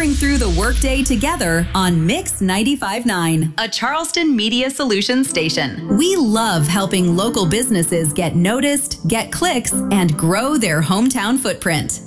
powering through the workday together on Mix 95.9, a Charleston Media Solutions station. We love helping local businesses get noticed, get clicks, and grow their hometown footprint.